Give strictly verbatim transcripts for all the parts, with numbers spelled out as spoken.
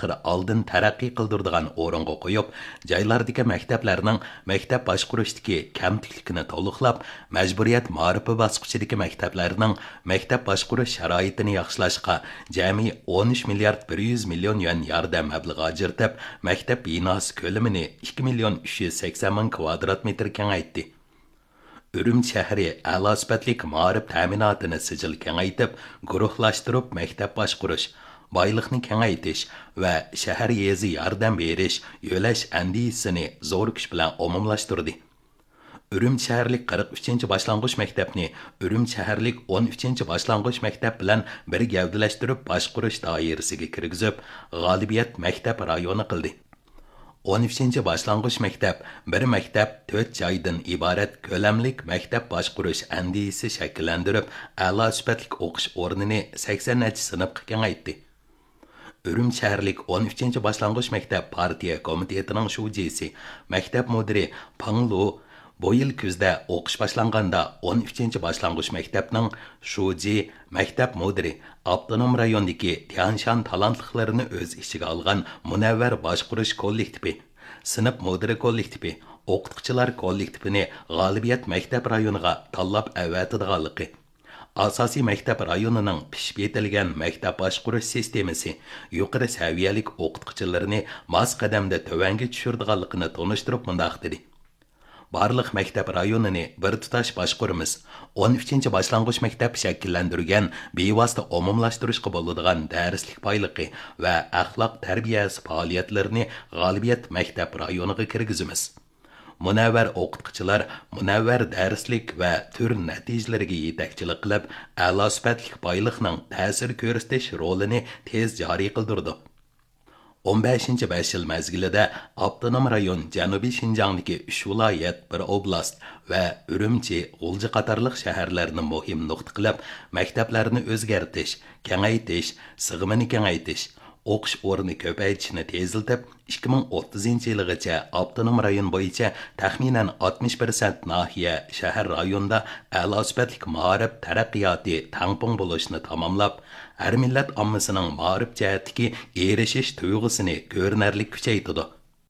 axir oldin taraqqiy qildiradigan o'ringa qo'yib, joylardagi maktablarning maktab boshqarishdagi kamtikligini to'liqlab, majburiyat ma'rifi bosqichidagi maktablarning maktab boshqarish sharoitini yaxshilashga jami o'n uch milliard bir yuz million yuan yordam mablag'i ajratib, maktab binosi ko'lamini ikki million uch yuz sakson ming kvadrat metr kengaytdi. Ürümçi şəhəri əla sifatlik ma'rif təminatını sicil kengaytib, guruhlashtirib maktab boshqarish, boyliqni kengaytish va shahar yezi yordam berish yo'lash andisini zo'r kuch bilan umumlashtirdi. Ürümçi şəhərlik qirq uchinchi boshlang'ich maktabni Ürümçi şəhərlik o'n uchinchi boshlang'ich maktab bilan bir gavdalashtirib boshqarish doirasiga kirgizib, g'olibiyat maktab rayoni qildi. o'n uchinchi boshlang'ich maktab bir maktab to'rt joydan iborat ko'lamlik maktab boshqarish andisi shakllantirib, a'lo sifatli o'qish o'rnini sakson sinfga kengaytdi. Ürümçi şəhərlik o'n uchinchi boshlang'ich maktab partiya komitetining shujisi, maktab mudiri Panglu bu yil kuzda o'qish boshlanganda o'n uchinchi boshlang'ich maktabning shuji maktab mudiri avtonom rayondagi Tianshan talantliklarini o'z ichiga olgan munavvar boshqarish kollektivi, sinf mudiri kollektivi, o'qituvchilar kollektivini g'olibiyat maktab rayoniga tanlab avatadiganligi, asosiy maktab rayonining pishib yetilgan maktab boshqarish sistemasi yuqori saviyalik o'qituvchilarni mos qadamda tuvanga tushirdiganligini tunishtirib mundoq dedi. Barliq maktab rayonini bir tutash boshqaramiz. o'n uchinchi boshlang'ich maktab shakllantirgan bevosita umumlashtirishga bo'ladigan darslik boyligi va axloq tarbiyasi faoliyatlarini g'olibiyat maktab rayoniga kirgizamiz. Munavvar o'qituvchilar munavvar darslik va tur natijalariga yetakchilik qilib, a'lo sifatli boyliqning ta'sir ko'rsatish rolini tez joriy qildirdi. o'n beshinchi besh yil mezgilida avtonom rayon Janubiy Shinjongdagi uch viloyat, bir oblast va Ürümçi, G'ulji qatorliq shaharlarni muhim nuqta qilib, maktablarni o'zgartirish, kengaytirish, sig'imini kengaytirish, o'qish o'rni ko'paytirishni teziltib, ikki ming o'ttizinchi yilgacha avtonom rayon bo'yicha taxminan oltmish persent nahiya shahar rayonda a'lo sifatli ma'rif taraqqiyoti tangpong bo'lishni tamomlab, har millat ommasining ma'rif jihatdagi erishish tuyg'usini ko'rinarli kuchaytirdi.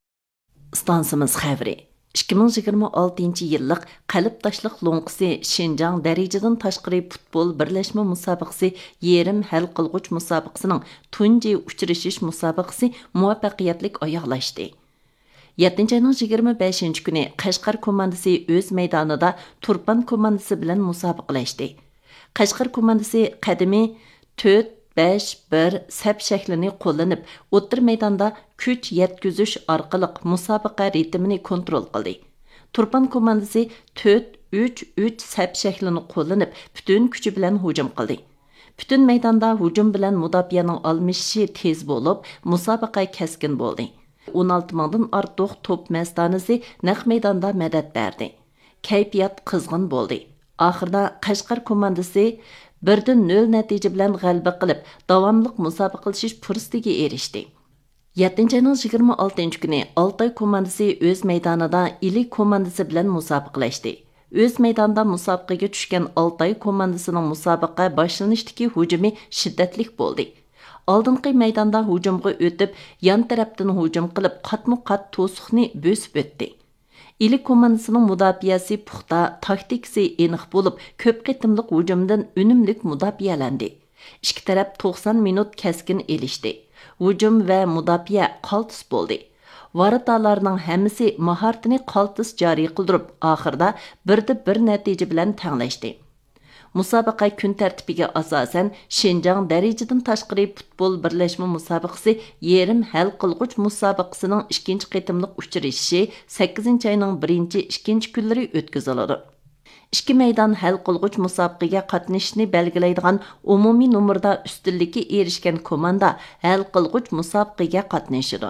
Stansimiz xavri ikki ming yigirma oltinchi yillik qalb tashliq lo'nqisi Shinjang darajadan tashqari futbol birlashma musobaqasi yerim hal qilg'uch musobaqasining tunji uchrashish musobaqasi muvaffaqiyatli oyoqlashdi. yettinchi ayning yigirma beshinchi kuni Qashqar komandasi o'z maydonida Turpan komandasi bilan musobaqalashdi. Qashqar komandasi qadimi to'rt besh bir sap shaklini qo'llanib, o'tir maydonda kuch yetkazish orqali musobaqa ritmini kontrol qildi. Turpan komandasi to'rt uch uch sap shaklini qo'llanib, butun kuchi bilan hujum qildi. Butun maydonda hujum bilan mudofaaning almishishi tez bo'lib, musobaqa keskin bo'ldi. o'n olti mingdan ortiq top masdanasi naq maydonda madad berdi. Kayfiyat qizg'in bo'ldi. Oxirida Qashqar komandasi birdan nol natija bilan g'alaba qilib, davomliq musobaqalashish fursatiga erishdi. yettinchi ayning yigirma oltinchi kuni Oltoy komandasi o'z maydonida Ili komandasi bilan musobaqalashdi. O'z maydonda musobaqaga tushgan Oltoy komandasining musobaqa boshlanishdagi hujumi shiddatli bo'ldi. Oldingi maydonda hujumga o'tib, yon tarafdan hujum qilib, qatma-qat to'siqni bo'sib o'tdi. Ili komandasining mudofaasi puxta, taktikasi aniq bo'lib, ko'p qitimliq hujumdan unumli mudofaalandi. Ikki taraf to'qson minut keskin elishdi. Hujum va mudofaa qaltis bo'ldi. Varatalarning hammasi mahoratini qaltis joriy qildirib, oxirida birda bir natija bilan tanglashdi. Musobaqa kun tartibiga asosan Shinjang darajadan tashqari futbol birlashma musobaqasi yerim hal qilg'uch musobaqasining ikkinchi qitimliq uchrashishi sakkizinchi ayning birinchi ikkinchi kunlari o'tkaziladi. Ikki maydon hal qilg'uch musobaqaga qatnashishni belgilaydigan umumiy nomerda ustunlikka erishgan komanda hal qilg'uch musobaqaga qatnashadi.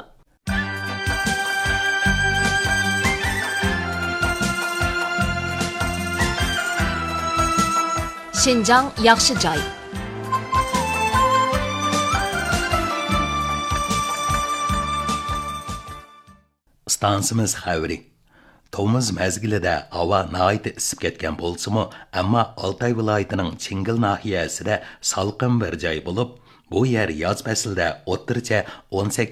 Shinjang yaxshi joy. Stansimiz xavri. Tomuz mezgilida havo nihoyat isib ketgan bo'lsa-mu, ammo Oltoy viloyatining Chingil nahiyasida salqin bir joy bo'lib, bu yer yoz faslida o'rtacha o'n sakkiz